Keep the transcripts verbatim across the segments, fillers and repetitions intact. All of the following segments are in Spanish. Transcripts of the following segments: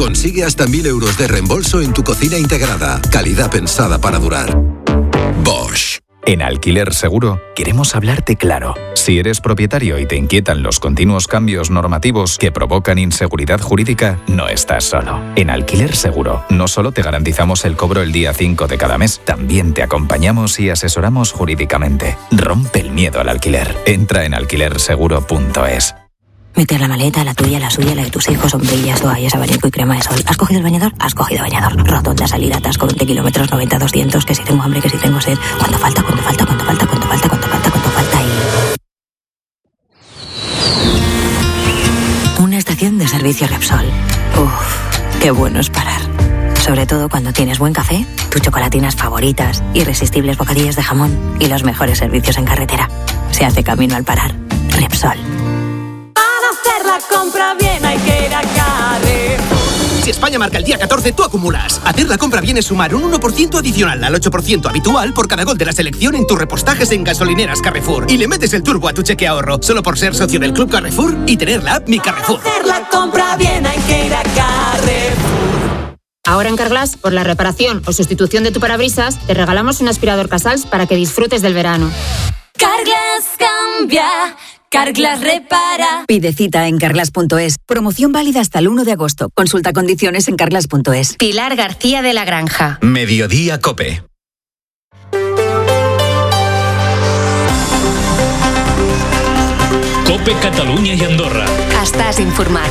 Consigue hasta mil euros de reembolso en tu cocina integrada. Calidad pensada para durar. Bosch. En Alquiler Seguro queremos hablarte claro. Si eres propietario y te inquietan los continuos cambios normativos que provocan inseguridad jurídica, no estás solo. En Alquiler Seguro no solo te garantizamos el cobro el día cinco de cada mes, también te acompañamos y asesoramos jurídicamente. Rompe el miedo al alquiler. Entra en alquiler seguro punto es. Meter la maleta, la tuya, la suya, la de tus hijos, sombrillas, toallas, abanico y crema de sol. ¿Has cogido el bañador? Has cogido bañador. Rotonda, salida, atasco, veinte kilómetros, noventa, doscientos, que si tengo hambre, que si tengo sed. ¿Cuánto falta? ¿Cuánto falta? ¿Cuánto falta? ¿Cuánto falta? ¿Cuánto falta? ¿Cuánto falta? Y... Una estación de servicio Repsol. Uff, qué bueno es parar. Sobre todo cuando tienes buen café, tus chocolatinas favoritas, irresistibles bocadillos de jamón y los mejores servicios en carretera. Se hace camino al parar. Repsol. La compra bien hay que ir a Carrefour. Si España marca el día catorce, tú acumulas. Hacer la compra bien es sumar un uno por ciento adicional al ocho por ciento habitual por cada gol de la selección en tus repostajes en gasolineras Carrefour. Y le metes el turbo a tu cheque ahorro, solo por ser socio del Club Carrefour y tener la app Mi Carrefour. Para hacer la compra bien hay que ir a Carrefour. Ahora en Carglass, por la reparación o sustitución de tu parabrisas, te regalamos un aspirador Casals para que disfrutes del verano. Carglass cambia. Carglass repara. Pide cita en carglass punto es. Promoción válida hasta el uno de agosto. Consulta condiciones en carglass punto es. Pilar García de la Granja. Mediodía Cope. Cope Catalunya i Andorra. Estàs informat.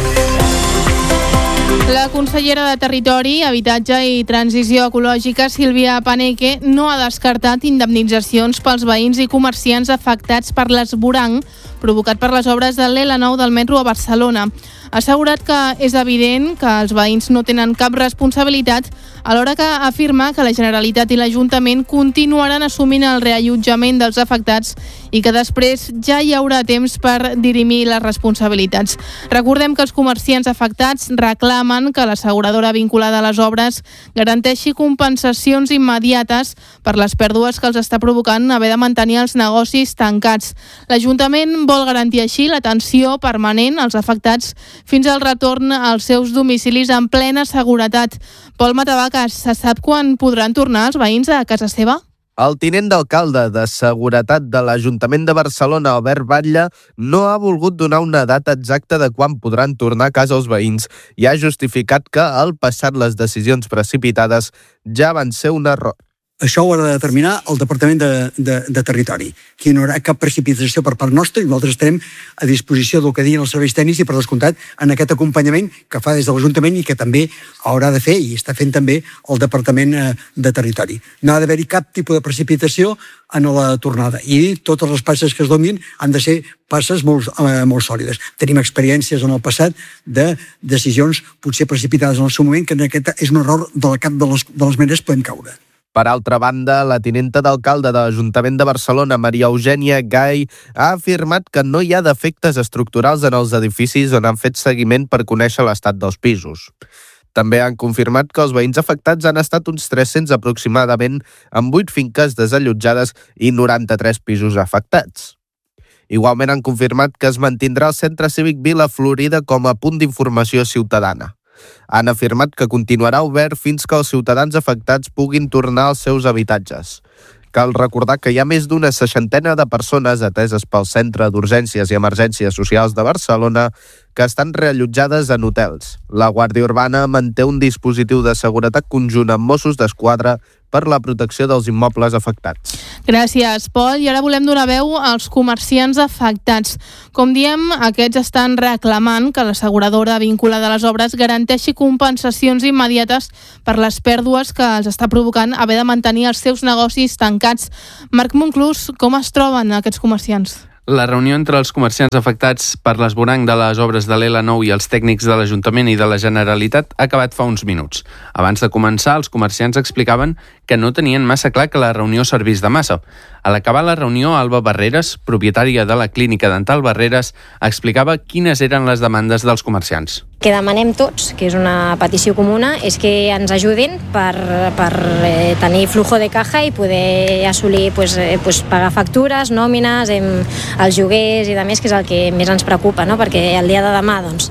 La consellera de Territori, Habitatge i Transició Ecològica, Sílvia Paneque, no ha descartat indemnitzacions pels veïns i comerciants afectats per l'esvoranc provocat per les obres de l'L nou del metro a Barcelona. Ha assegurat que és evident que els veïns no tenen cap responsabilitat, alhora que afirma que la Generalitat i l'Ajuntament continuaran assumint el reallotjament dels afectats i que després ja hi haurà temps per dirimir les responsabilitats. Recordem que els comerciants afectats reclamen que l'asseguradora vinculada a les obres garanteixi compensacions immediates per les pèrdues que els està provocant haver de mantenir els negocis tancats. L'Ajuntament vol garantir així l'atenció permanent als afectats fins al retorn als seus domicilis en plena seguretat. Pol Matavacas, se sap quan podran tornar els veïns a casa seva? El tinent d'alcalde de Seguretat de l'Ajuntament de Barcelona, Albert Batlle, no ha volgut donar una data exacta de quan podran tornar a casa els veïns i ha justificat que, al passat les decisions precipitades, ja van ser un error. Això ho ha de determinar el Departament de, de, de Territori. Aquí no hi haurà cap precipitació per part nostra i nosaltres estarem a disposició del que diguin els serveis tècnics i, per descomptat, en aquest acompanyament que fa des de l'Ajuntament i que també haurà de fer i està fent també el Departament de Territori. No ha d'haver-hi cap tipus de precipitació en la tornada i totes les passes que es donin han de ser passes molt, eh, molt sòlides. Tenim experiències en el passat de decisions potser precipitades en el seu moment que en aquest és un error de la cap de les, de les maneres podem caure. Per altra banda, la tinenta d'alcalde de l'Ajuntament de Barcelona, Maria Eugènia Gai, ha afirmat que no hi ha defectes estructurals en els edificis on han fet seguiment per conèixer l'estat dels pisos. També han confirmat que els veïns afectats han estat uns tres-cents aproximadament, amb vuit finques desallotjades i noranta-tres pisos afectats. Igualment han confirmat que es mantindrà el Centre Cívic Vila Florida com a punt d'informació ciutadana. Han afirmat que continuarà obert fins que els ciutadans afectats puguin tornar als seus habitatges. Cal recordar que hi ha més d'una seixantena de persones ateses pel Centre d'Urgències i Emergències Socials de Barcelona que estan reallotjades en hotels. La Guàrdia Urbana manté un dispositiu de seguretat conjunt amb Mossos d'Esquadra per la protecció dels immobles afectats. Gràcies, Pol. I ara volem donar veu als comerciants afectats. Com diem, aquests estan reclamant que l'asseguradora vinculada a les obres garanteixi compensacions immediates per les pèrdues que els està provocant haver de mantenir els seus negocis tancats. Marc Monclús, com es troben aquests comerciants? La reunió entre els comerciants afectats per l'esvoranc de les obres de l'L nou i els tècnics de l'Ajuntament i de la Generalitat ha acabat fa uns minuts. Abans de començar, els comerciants explicaven que no tenien massa clar que la reunió servís de massa. A l'acabar la reunió, Alba Barreres, propietària de la clínica dental Barreres, explicava quines eren les demandes dels comerciants. Que demanem tots, que és una petició comuna, és que ens ajudin per, per eh, tenir flujo de caja i poder assolir, pues, eh, pues, pagar factures, nòmines, em, els lloguers i de més, que és el que més ens preocupa, no? Perquè el dia de demà doncs,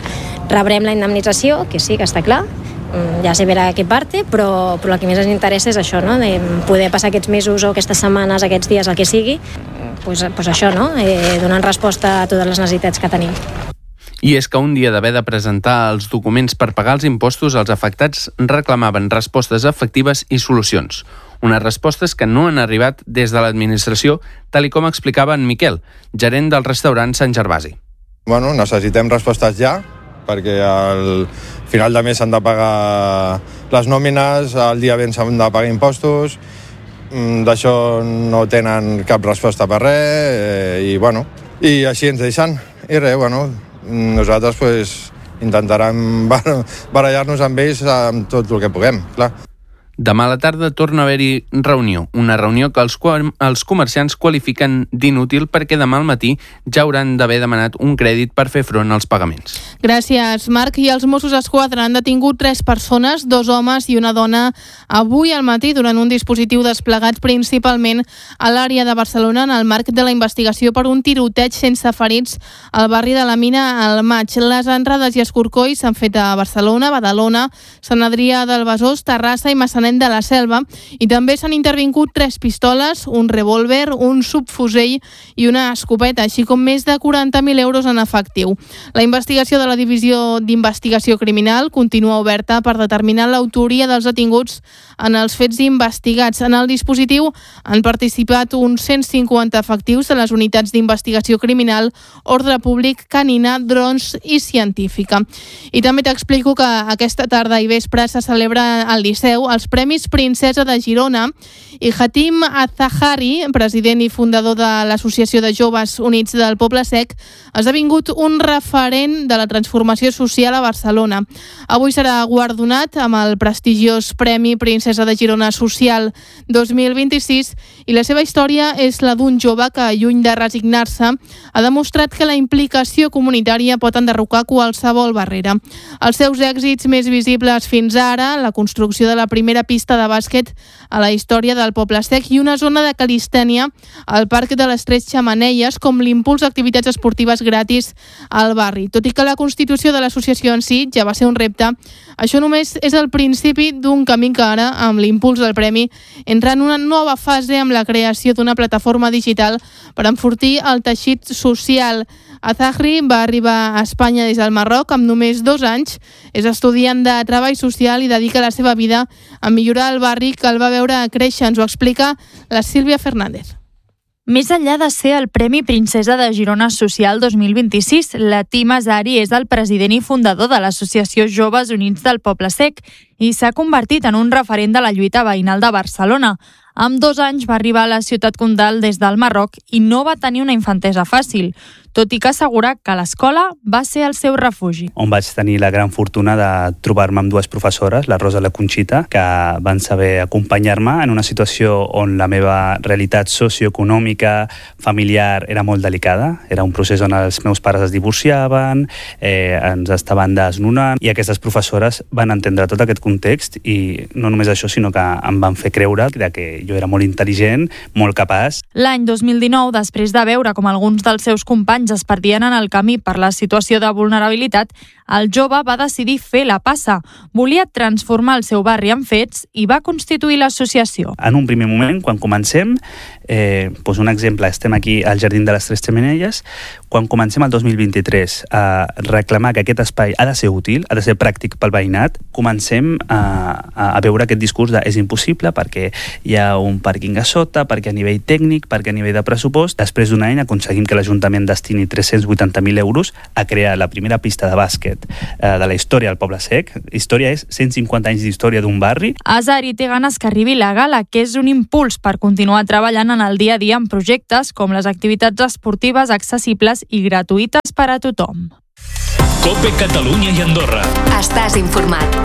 rebrem la indemnització, que sí, que està clar, ja se verà a què parte, però, però el que més ens interessa és això, no? De poder passar aquests mesos o aquestes setmanes, aquests dies, el que sigui, pues, pues això, no? Eh, donant resposta a totes les necessitats que tenim. I és que un dia d'haver de presentar els documents per pagar els impostos, els afectats reclamaven respostes efectives i solucions. Unes respostes que no han arribat des de l'administració, tal i com explicava en Miquel, gerent del restaurant Sant Gervasi. Bueno, necessitem respostes ja, perquè al final de mes s'han de pagar les nòmines, al dia ben s'han de pagar impostos, d'això no tenen cap resposta per res, i bueno, i així ens deixen. I res, bueno, nosaltres pues, intentarem barallar-nos amb ells amb tot el que puguem, clar. Demà a la tarda torna a haver-hi reunió, una reunió que els, els comerciants qualifiquen d'inútil perquè demà al matí ja hauran d'haver demanat un crèdit per fer front als pagaments. Gràcies, Marc. I els Mossos d'Esquadra han detingut tres persones, dos homes i una dona, avui al matí durant un dispositiu desplegat principalment a l'àrea de Barcelona en el marc de la investigació per un tiroteig sense ferits al barri de la Mina al maig. Les entrades i escorcolls s'han fet a Barcelona, Badalona, Sant Adrià del Besòs, Terrassa i Massanet de la Selva, i també s'han intervingut tres pistoles, un revòlver, un subfusell i una escopeta, així com més de quaranta mil euros en efectiu. La investigació de la Divisió d'Investigació Criminal continua oberta per determinar l'autoria dels detinguts en els fets investigats. En el dispositiu han participat uns cent cinquanta efectius de les unitats d'investigació criminal, ordre públic, canina, drons i científica. I també t'explico que aquesta tarda i vespre se celebra al Liceu els Premis Princesa de Girona i Hatim Azahari, president i fundador de l'Associació de Joves Units del Poble Sec, ha esdevingut un referent de la transformació social a Barcelona. Avui serà guardonat amb el prestigiós Premi Princesa de Girona Social dos mil vint-i-sis i la seva història és la d'un jove que, lluny de resignar-se, ha demostrat que la implicació comunitària pot enderrocar qualsevol barrera. Els seus èxits més visibles fins ara, la construcció de la primera pista de bàsquet a la història del Poble Sec i una zona de calistènia al Parc de les Tres Xemeneies, com l'impuls d'activitats esportives gratis al barri. Tot i que la constitució de l'associació en si ja va ser un repte, això només és el principi d'un camí que ara, amb l'impuls del premi, entra en una nova fase amb la creació d'una plataforma digital per enfortir el teixit social. Azahri va arribar a Espanya des del Marroc amb només dos anys, és estudiant de treball social i dedica la seva vida a millorar el barri que el va veure créixer. Ens ho explica la Sílvia Fernández. Més enllà de ser el Premi Princesa de Girona Social dos mil vint-i-sis, l'Hatim Azahari és el president i fundador de l'Associació Joves Units del Poble Sec i s'ha convertit en un referent de la lluita veïnal de Barcelona. Amb dos anys va arribar a la ciutat comtal des del Marroc i no va tenir una infantesa fàcil, tot i que assegura que l'escola va ser el seu refugi. On vaig tenir la gran fortuna de trobar-me amb dues professores, la Rosa i la Conxita, que van saber acompanyar-me en una situació on la meva realitat socioeconòmica, familiar, era molt delicada. Era un procés on els meus pares es divorciaven, eh, ens estaven desnonant, i aquestes professores van entendre tot aquest context i no només això, sinó que em van fer creure que jo era molt intel·ligent, molt capaç. L'any dos mil dinou, després de veure com alguns dels seus companys es perdien en el camí per la situació de vulnerabilitat, el jove va decidir fer la passa. Volia transformar el seu barri en fets i va constituir l'associació. En un primer moment, quan comencem, eh, doncs un exemple, estem aquí al Jardí de les Tres Xemeneies, quan comencem el dos mil vint-i-tres a reclamar que aquest espai ha de ser útil, ha de ser pràctic pel veïnat, comencem a, a veure aquest discurs de és impossible perquè hi ha un pàrquing a sota, perquè a nivell tècnic, perquè a nivell de pressupost. Després d'un any aconseguim que l'Ajuntament destini tres-cents vuitanta mil euros a crear la primera pista de bàsquet eh, de la història del Poble Sec. Història és cent cinquanta anys d'història d'un barri. Azahari té ganes que arribi la gala, que és un impuls per continuar treballant en el dia a dia en projectes com les activitats esportives accessibles i gratuïtes per a tothom. COPE Catalunya i Andorra. Estàs informat.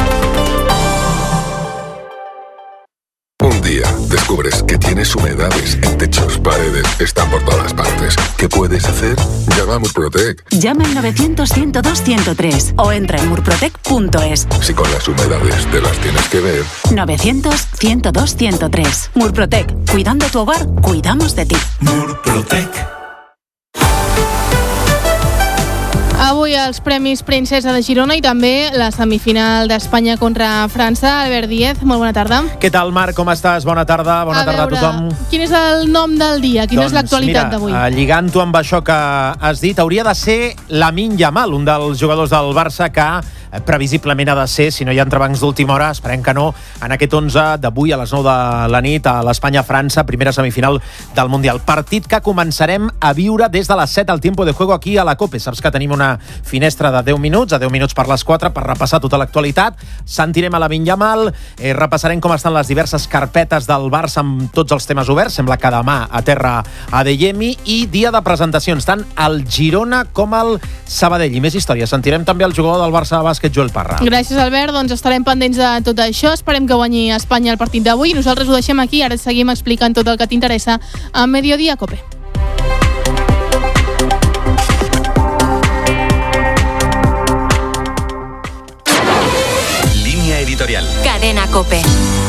Un día descubres que tienes humedades en techos, paredes, están por todas partes. ¿Qué puedes hacer? Llama a Murprotec. Llama al novecientos, ciento dos, ciento tres o entra en murprotec punto es. Si con las humedades te las tienes que ver. novecientos, ciento dos, ciento tres. Murprotec. Cuidando tu hogar, cuidamos de ti. Murprotec. Avui els Premis Princesa de Girona i també la semifinal d'Espanya contra França. Albert Díez, molt bona tarda. Què tal, Marc? Com estàs? Bona tarda. Bona a tarda veure, a tothom. Quin és el nom del dia? Quina doncs, és l'actualitat d'avui? Mira, lligant-ho amb això que has dit, hauria de ser Lamine Yamal, un dels jugadors del Barça que previsiblement ha de ser, si no hi ha entrebancs d'última hora, esperem que no, en aquest onze d'avui a les nou de la nit a l'Espanya-França, primera semifinal del Mundial. Partit que començarem a viure des de les set al tiempo de juego aquí a la COPE. Saps que tenim una finestra de deu minuts, a deu minuts per les quatre, per repassar tota l'actualitat. Sentirem a Lamine Yamal, eh, repassarem com estan les diverses carpetes del Barça amb tots els temes oberts. Sembla que demà a terra a Adeyemi, i dia de presentacions, tant al Girona com al Sabadell. I més històries. Sentirem també el jugador del Barça de bàsquet, Joel Parra. Gràcies, Albert. Doncs estarem pendents de tot això. Esperem que guanyi Espanya el partit d'avui. Nosaltres ho deixem aquí. Ara seguim explicant tot el que t'interessa a Mediodía Cope. Línea editorial. Cadena Cope.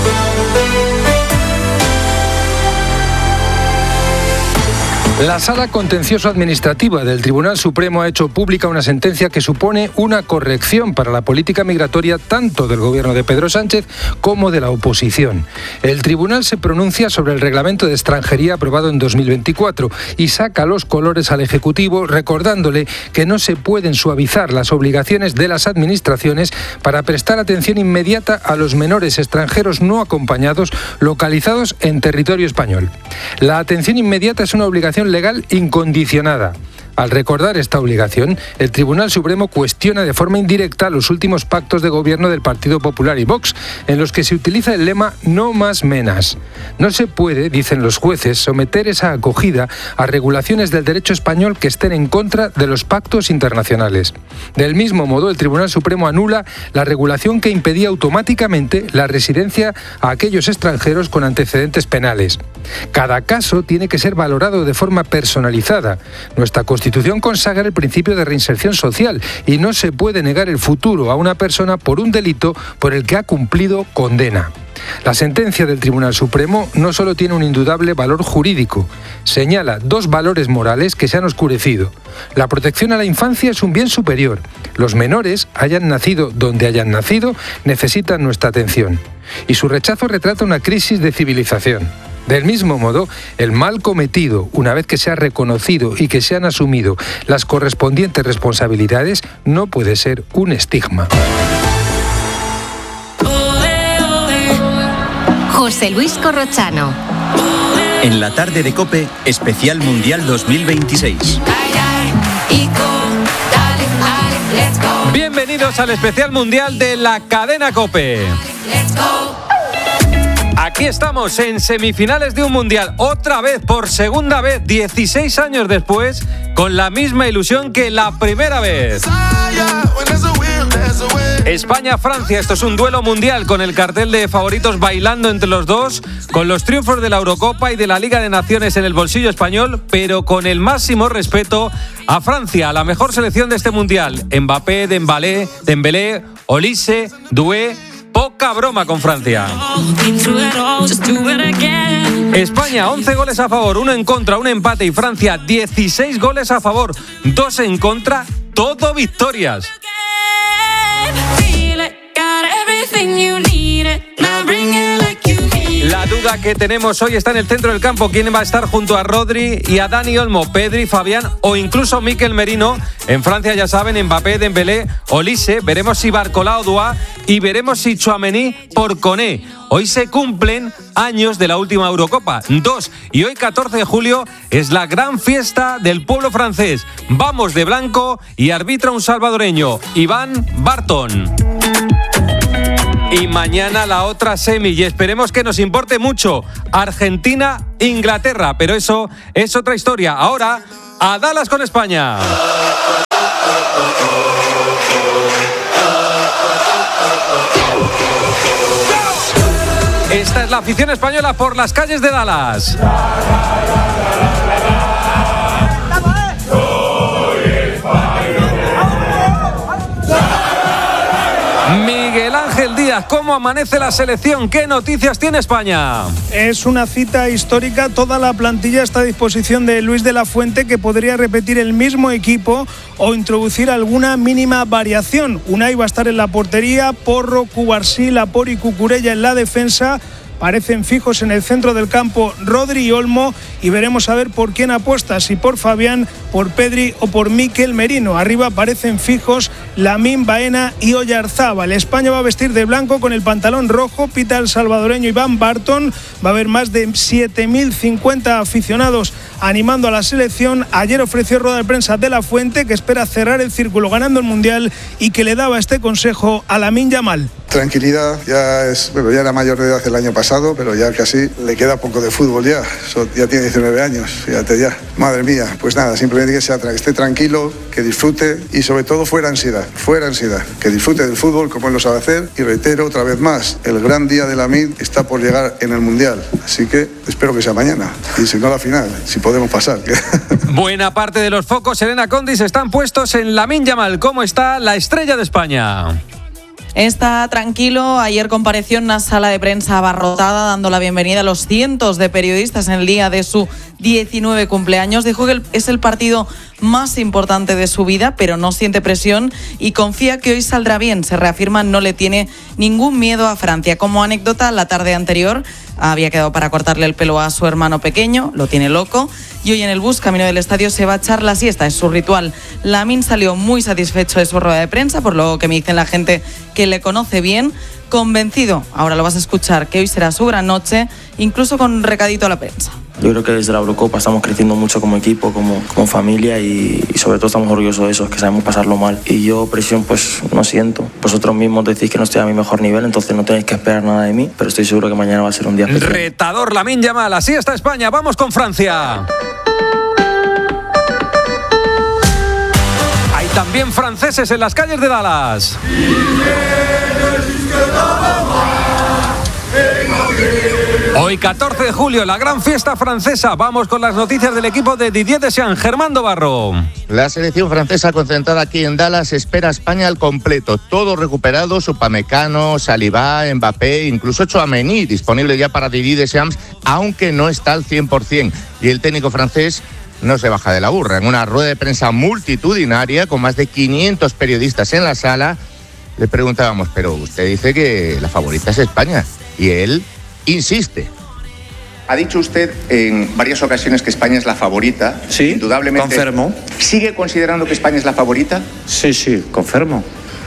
La Sala Contencioso Administrativa del Tribunal Supremo ha hecho pública una sentencia que supone una corrección para la política migratoria tanto del gobierno de Pedro Sánchez como de la oposición. El tribunal se pronuncia sobre el reglamento de extranjería aprobado en dos mil veinticuatro y saca los colores al Ejecutivo, recordándole que no se pueden suavizar las obligaciones de las administraciones para prestar atención inmediata a los menores extranjeros no acompañados localizados en territorio español. La atención inmediata es una obligación legal incondicionada. Al recordar esta obligación, el Tribunal Supremo cuestiona de forma indirecta los últimos pactos de gobierno del Partido Popular y Vox, en los que se utiliza el lema «no más menas». No se puede, dicen los jueces, someter esa acogida a regulaciones del derecho español que estén en contra de los pactos internacionales. Del mismo modo, el Tribunal Supremo anula la regulación que impedía automáticamente la residencia a aquellos extranjeros con antecedentes penales. Cada caso tiene que ser valorado de forma personalizada. Nuestra Constitución La Constitución consagra el principio de reinserción social y no se puede negar el futuro a una persona por un delito por el que ha cumplido condena. La sentencia del Tribunal Supremo no solo tiene un indudable valor jurídico, señala dos valores morales que se han oscurecido. La protección a la infancia es un bien superior. Los menores, hayan nacido donde hayan nacido, necesitan nuestra atención. Y su rechazo retrata una crisis de civilización. Del mismo modo, el mal cometido, una vez que se ha reconocido y que se han asumido las correspondientes responsabilidades, no puede ser un estigma. José Luis Corrochano. En la tarde de COPE, especial Mundial dos mil veintiséis. Bienvenidos al especial Mundial de la cadena COPE. Aquí estamos en semifinales de un Mundial, otra vez, por segunda vez, dieciséis años después, con la misma ilusión que la primera vez. España-Francia, esto es un duelo mundial con el cartel de favoritos bailando entre los dos, con los triunfos de la Eurocopa y de la Liga de Naciones en el bolsillo español, pero con el máximo respeto a Francia, la mejor selección de este Mundial. Mbappé, Dembélé, Dembélé, Olise, Doué. Poca broma con Francia. España, once goles a favor, uno en contra, un empate, y Francia, dieciséis goles a favor, dos en contra, todo victorias. La duda que tenemos hoy está en el centro del campo. ¿Quién va a estar junto a Rodri y a Dani Olmo, Pedri, Fabián o incluso Mikel Merino? En Francia, ya saben, Mbappé, Dembélé, Olise. Veremos si Barcola o Dua y veremos si Tchouaméni por Koné. Hoy se cumplen años de la última Eurocopa, dos, y hoy catorce de julio es la gran fiesta del pueblo francés. Vamos de blanco y arbitra un salvadoreño, Iván Barton. Y mañana la otra semi, y esperemos que nos importe mucho, Argentina-Inglaterra, pero eso es otra historia. Ahora, a Dallas con España. Esta es la afición española por las calles de Dallas. Miguel Miguel Ángel Díaz, ¿cómo amanece la selección? ¿Qué noticias tiene España? Es una cita histórica. Toda la plantilla está a disposición de Luis de la Fuente, que podría repetir el mismo equipo o introducir alguna mínima variación. Unai va a estar en la portería, Porro, Cubarsí, Laporte y Cucurella en la defensa. Parecen fijos en el centro del campo Rodri y Olmo, y veremos a ver por quién apuesta, si por Fabián, por Pedri o por Mikel Merino. Arriba parecen fijos Lamine, Baena y Oyarzábal. España va a vestir de blanco con el pantalón rojo, pita el salvadoreño Iván Barton. Va a haber más de siete mil cincuenta aficionados animando a la selección. Ayer ofreció rueda de prensa de la Fuente, que espera cerrar el círculo ganando el Mundial y que le daba este consejo a Lamine Yamal. Tranquilidad, ya es, bueno, ya era mayor de edad el año pasado, pero ya casi le queda poco de fútbol ya. So, ya tiene diecinueve años, fíjate ya. Madre mía, pues nada, simplemente que, sea, que esté tranquilo, que disfrute y sobre todo fuera ansiedad, fuera ansiedad, que disfrute del fútbol como él lo sabe hacer. Y reitero otra vez más, el gran día de Lamine está por llegar en el Mundial, así que espero que sea mañana y si no la final, si podemos pasar. Buena parte de los focos, Elena Condis, están puestos en Lamine Yamal. ¿Cómo está la estrella de España? Está tranquilo. Ayer compareció en una sala de prensa abarrotada dando la bienvenida a los cientos de periodistas en el día de su diecinueve cumpleaños. Dijo que es el partido más importante de su vida, pero no siente presión y confía que hoy saldrá bien. Se reafirma, no le tiene ningún miedo a Francia. Como anécdota, la tarde anterior había quedado para cortarle el pelo a su hermano pequeño, lo tiene loco, y hoy en el bus camino del estadio se va a echar la siesta, es su ritual. Lamine salió muy satisfecho de su rueda de prensa, por lo que me dicen la gente que le conoce bien, convencido, ahora lo vas a escuchar, que hoy será su gran noche, incluso con un recadito a la prensa. Yo creo que desde la Eurocopa estamos creciendo mucho como equipo, como, como familia y, y sobre todo estamos orgullosos de eso, que sabemos pasarlo mal. Y yo presión pues no siento. Vosotros mismos decís que no estoy a mi mejor nivel, entonces no tenéis que esperar nada de mí, pero estoy seguro que mañana va a ser un día especial. Retador Lamine Yamal, así está España, vamos con Francia. Hay también franceses en las calles de Dallas. Hoy catorce de julio, la gran fiesta francesa. Vamos con las noticias del equipo de Didier Deschamps. Germán Barro. La selección francesa concentrada aquí en Dallas espera a España al completo. Todo recuperado, Upamecano, Saliba, Mbappé, incluso Tchouaméni, disponible ya para Didier Deschamps, aunque no está al cien por ciento. Y el técnico francés no se baja de la burra. En una rueda de prensa multitudinaria con más de quinientos periodistas en la sala, le preguntábamos, pero usted dice que la favorita es España. Y él insiste. Ha dicho usted en varias ocasiones que España es la favorita. Sí, indudablemente. Confirmo. ¿Sigue considerando que España es la favorita? Sí, sí, confirmo.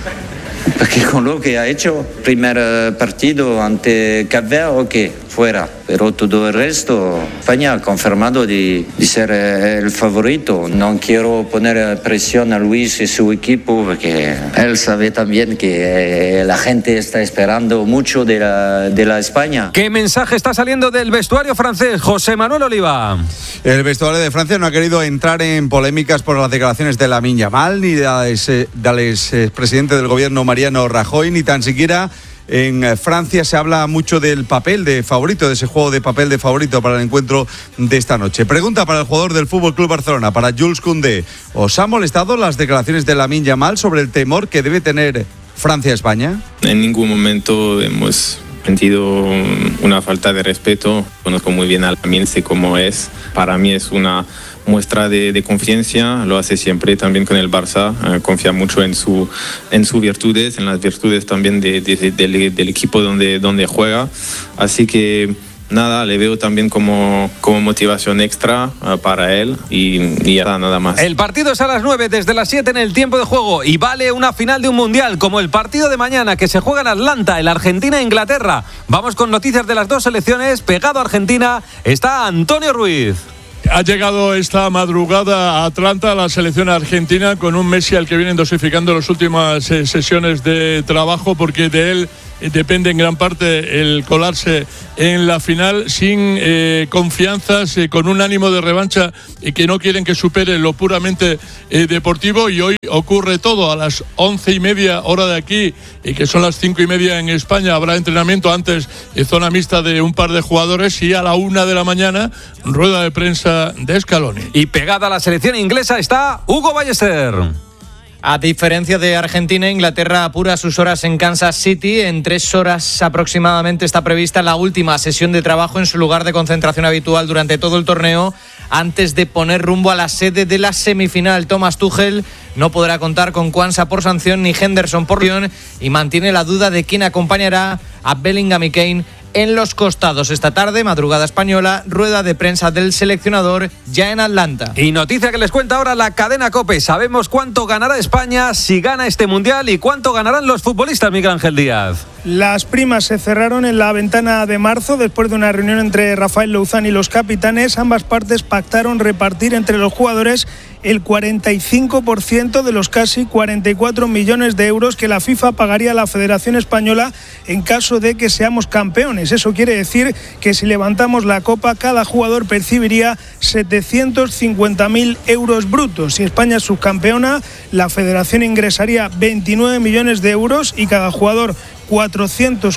Porque con lo que ha hecho, primer partido ante Cap Verde, ok, fuera. Pero todo el resto, España ha confirmado de, de ser el favorito. No quiero poner presión a Luis y su equipo, porque él sabe también que la gente está esperando mucho de la, de la España. ¿Qué mensaje está saliendo del vestuario francés? José Manuel Oliva. El vestuario de Francia no ha querido entrar en polémicas por las declaraciones de Lamine Yamal, ni del expresidente del gobierno Mariano Rajoy, ni tan siquiera. En Francia se habla mucho del papel de favorito, de ese juego de papel de favorito para el encuentro de esta noche. Pregunta para el jugador del F C Barcelona, para Jules Koundé. ¿Os han molestado las declaraciones de Lamine Yamal sobre el temor que debe tener Francia-España? En ningún momento hemos sentido una falta de respeto. Conozco muy bien a Lamine, sé cómo es. Para mí es una muestra de, de confianza, lo hace siempre también con el Barça, eh, confía mucho en su en sus virtudes, en las virtudes también de, de, de, del, del equipo donde, donde juega, así que nada, le veo también como, como motivación extra uh, para él y, y ya nada más. El partido es a las nueve, desde las siete en el tiempo de juego, y vale una final de un mundial, como el partido de mañana que se juega en Atlanta, el Argentina-Inglaterra. Vamos con noticias de las dos selecciones. Pegado a Argentina está Antonio Ruiz. Ha llegado esta madrugada a Atlanta la selección argentina con un Messi al que vienen dosificando las últimas eh, sesiones de trabajo, porque de él depende en gran parte el colarse en la final, sin eh, confianzas, eh, con un ánimo de revancha y que no quieren que supere lo puramente eh, deportivo. Y hoy ocurre todo a las once y media hora de aquí, y que son las cinco y media en España. Habrá entrenamiento antes, eh, zona mixta de un par de jugadores, y a la una de la mañana rueda de prensa de Scaloni. Y pegada a la selección inglesa está Hugo Ballester. A diferencia de Argentina, Inglaterra apura sus horas en Kansas City. En tres horas aproximadamente está prevista la última sesión de trabajo en su lugar de concentración habitual durante todo el torneo, antes de poner rumbo a la sede de la semifinal. Thomas Tuchel no podrá contar con Kwanza por sanción ni Henderson por lesión y mantiene la duda de quién acompañará a Bellingham y Kane en los costados. Esta tarde, madrugada española, rueda de prensa del seleccionador ya en Atlanta. Y noticia que les cuenta ahora la cadena COPE. Sabemos cuánto ganará España si gana este Mundial y cuánto ganarán los futbolistas, Miguel Ángel Díaz. Las primas se cerraron en la ventana de marzo después de una reunión entre Rafael Louzán y los capitanes. Ambas partes pactaron repartir entre los jugadores el cuarenta y cinco por ciento de los casi cuarenta y cuatro millones de euros que la FIFA pagaría a la Federación Española en caso de que seamos campeones. Eso quiere decir que si levantamos la copa, cada jugador percibiría setecientos cincuenta mil euros brutos. Si España es subcampeona, la Federación ingresaría veintinueve millones de euros y cada jugador cuatrocientos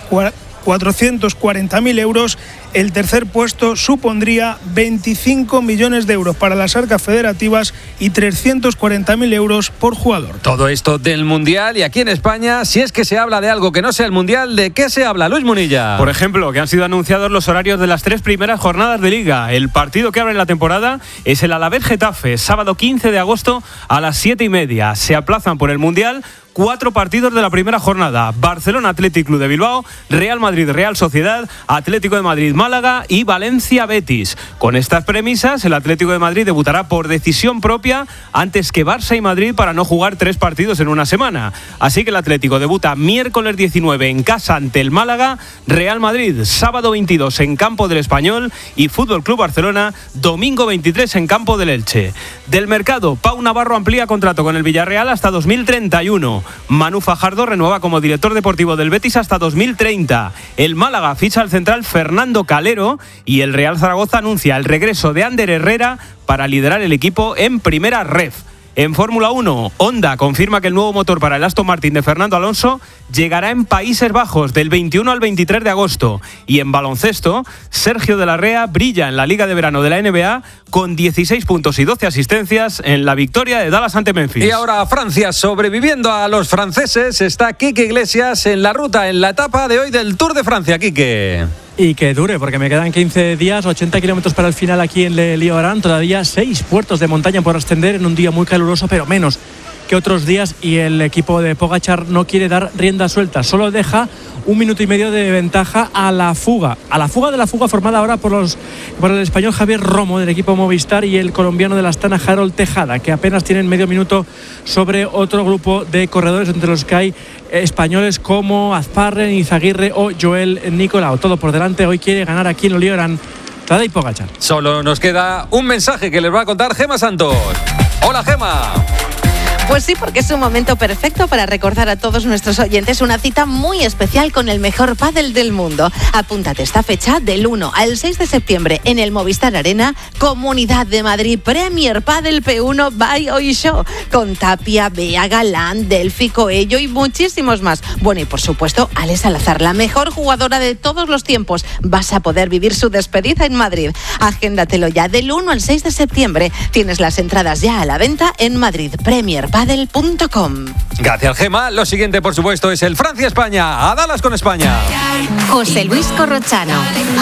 cuarenta mil euros. El tercer puesto supondría veinticinco millones de euros para las arcas federativas y trescientos cuarenta mil euros por jugador. Todo esto del Mundial, y aquí en España, si es que se habla de algo que no sea el Mundial, ¿de qué se habla, Luis Munilla? Por ejemplo, que han sido anunciados los horarios de las tres primeras jornadas de Liga. El partido que abre la temporada es el Alavés-Getafe, sábado quince de agosto a las siete y media. Se aplazan por el Mundial cuatro partidos de la primera jornada: Barcelona Athletic Club de Bilbao, Real Madrid Real Sociedad, Atlético de Madrid Málaga y Valencia Betis. Con estas premisas, el Atlético de Madrid debutará por decisión propia antes que Barça y Madrid para no jugar tres partidos en una semana. Así que el Atlético debuta miércoles diecinueve en casa ante el Málaga, Real Madrid sábado veintidós en campo del Español y Fútbol Club Barcelona domingo veintitrés en campo del Elche. Del mercado, Pau Navarro amplía contrato con el Villarreal hasta dos mil treinta y uno. Manu Fajardo renueva como director deportivo del Betis hasta dos mil treinta. El Málaga ficha al central Fernando Calero y el Real Zaragoza anuncia el regreso de Ander Herrera para liderar el equipo en primera ref. En Fórmula uno, Honda confirma que el nuevo motor para el Aston Martin de Fernando Alonso llegará en Países Bajos del veintiuno al veintitrés de agosto. Y en baloncesto, Sergio de la Rea brilla en la Liga de Verano de la N B A con dieciséis puntos y doce asistencias en la victoria de Dallas ante Memphis. Y ahora Francia, sobreviviendo a los franceses, está Quique Iglesias en la ruta, en la etapa de hoy del Tour de Francia. Quique. Y que dure, porque me quedan quince días, ochenta kilómetros para el final aquí en Le Lioran. Todavía seis puertos de montaña por ascender en un día muy caluroso, pero menos que otros días. Y el equipo de Pogačar no quiere dar rienda suelta, solo deja un minuto y medio de ventaja a la fuga. A la fuga de la fuga formada ahora por, los, por el español Javier Romo del equipo Movistar y el colombiano de la Astana Harold Tejada, que apenas tienen medio minuto sobre otro grupo de corredores, entre los que hay españoles como Azparren, Izaguirre o Joel Nicolau. Todo por delante. Hoy quiere ganar aquí en Lioran Tadej Pogačar. Solo nos queda un mensaje que les va a contar Gema Santos. Hola, Gema. Pues sí, porque es un momento perfecto para recordar a todos nuestros oyentes una cita muy especial con el mejor pádel del mundo. Apúntate esta fecha del uno al seis de septiembre en el Movistar Arena, Comunidad de Madrid, Premier Padel P uno by Hoy Show, con Tapia, Bea, Galán, Delphi, Coello y muchísimos más. Bueno, y por supuesto, Ale Salazar, la mejor jugadora de todos los tiempos. Vas a poder vivir su despedida en Madrid. Agéndatelo ya del uno al seis de septiembre. Tienes las entradas ya a la venta en Madrid Premier Padel punto com. Gracias, Gema. Lo siguiente, por supuesto, es el Francia-España. A Dallas con España. José Luis Corrochano.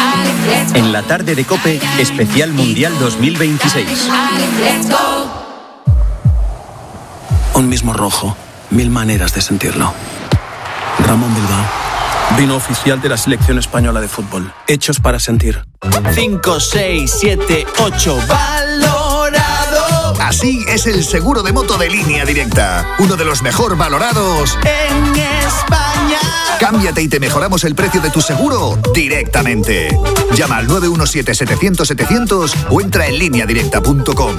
En la tarde de COPE, especial Mundial dos mil veintiséis. Un mismo rojo, mil maneras de sentirlo. Ramón Bilbao. Vino oficial de la selección española de fútbol. Hechos para sentir. cinco, seis, siete, ocho. ¡Valorado! Así es el seguro de moto de Línea Directa. Uno de los mejor valorados en España. Cámbiate y te mejoramos el precio de tu seguro directamente. Llama al nueve uno siete, setecientos, setecientos o entra en línea directa punto com.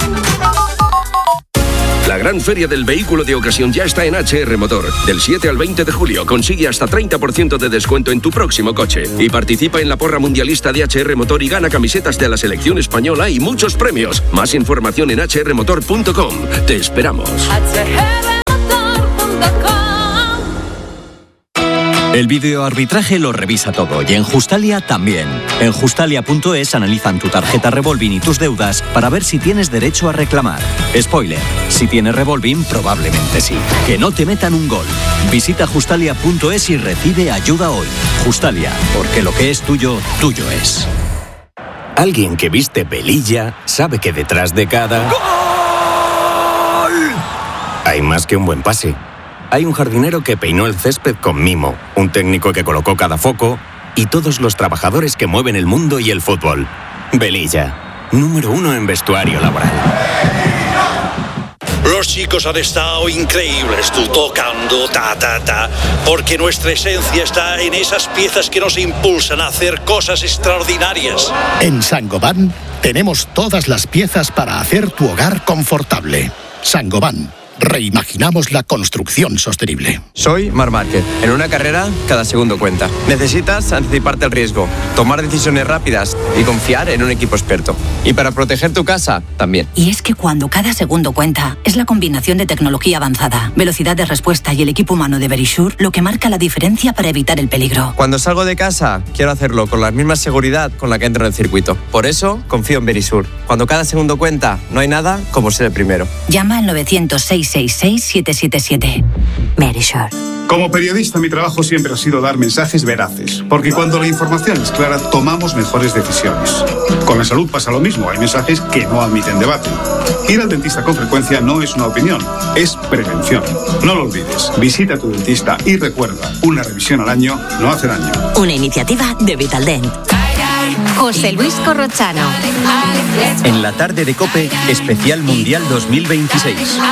La gran feria del vehículo de ocasión ya está en H R Motor. Del siete al veinte de julio consigue hasta treinta por ciento de descuento en tu próximo coche. Y participa en la porra mundialista de H R Motor y gana camisetas de la selección española y muchos premios. Más información en h r motor punto com. Te esperamos. El videoarbitraje lo revisa todo y en Justalia también. En Justalia punto es analizan tu tarjeta Revolving y tus deudas para ver si tienes derecho a reclamar. Spoiler, si tienes Revolving probablemente sí. Que no te metan un gol. Visita Justalia punto es y recibe ayuda hoy. Justalia, porque lo que es tuyo, tuyo es. Alguien que viste Velilla sabe que detrás de cada... ¡Gol! Hay más que un buen pase. Hay un jardinero que peinó el césped con mimo, un técnico que colocó cada foco y todos los trabajadores que mueven el mundo y el fútbol. Velilla, número uno en vestuario laboral. Los chicos han estado increíbles, tú tocando, ta, ta, ta, porque nuestra esencia está en esas piezas que nos impulsan a hacer cosas extraordinarias. En Saint-Gobain tenemos todas las piezas para hacer tu hogar confortable. Saint-Gobain. Reimaginamos la construcción sostenible. Soy Marc Márquez. En una carrera, cada segundo cuenta. Necesitas anticiparte al riesgo, tomar decisiones rápidas y confiar en un equipo experto. Y para proteger tu casa, también. Y es que cuando cada segundo cuenta, es la combinación de tecnología avanzada, velocidad de respuesta y el equipo humano de Verisure lo que marca la diferencia para evitar el peligro. Cuando salgo de casa, quiero hacerlo con la misma seguridad con la que entro en el circuito. Por eso, confío en Verisure. Cuando cada segundo cuenta, no hay nada como ser el primero. Llama al novecientos seis seis seis siete siete siete. Verisure. Como periodista, mi trabajo siempre ha sido dar mensajes veraces, porque cuando la información es clara, tomamos mejores decisiones. Con la salud pasa lo mismo, hay mensajes que no admiten debate. Ir al dentista con frecuencia no es una opinión, es prevención. No lo olvides, visita a tu dentista y recuerda, una revisión al año no hace daño. Una iniciativa de Vitaldent. José Luis Corrochano. En la tarde de COPE, especial Mundial dos mil veintiséis.